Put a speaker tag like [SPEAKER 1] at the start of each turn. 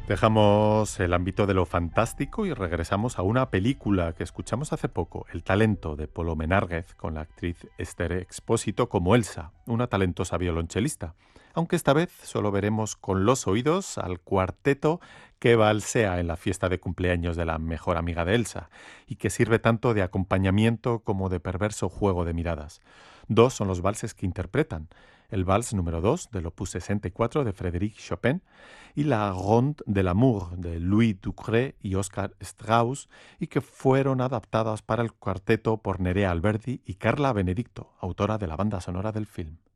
[SPEAKER 1] Dejamos el ámbito de lo fantástico y regresamos a una película que escuchamos hace poco, El talento de Polo Menárguez, con la actriz Esther Expósito como Elsa, una talentosa violonchelista. Aunque esta vez solo veremos con los oídos al cuarteto que balsea en la fiesta de cumpleaños de la mejor amiga de Elsa, y que sirve tanto de acompañamiento como de perverso juego de miradas. Dos son los valses que interpretan: el vals número 2 del opus 64 de Frédéric Chopin y la Ronde de l'amour de Louis Ducré y Oscar Strauss, y que fueron adaptadas para el cuarteto por Nerea Alberdi y Carla Benedicto, autora de la banda sonora del film.